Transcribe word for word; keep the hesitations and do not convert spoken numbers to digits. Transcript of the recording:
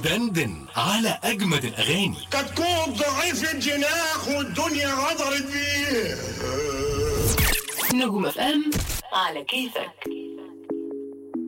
دندن على أجمد الأغاني. كتكوت ضعيف الجناح والدنيا غدرت بيه. نجوم اف ام على كيفك.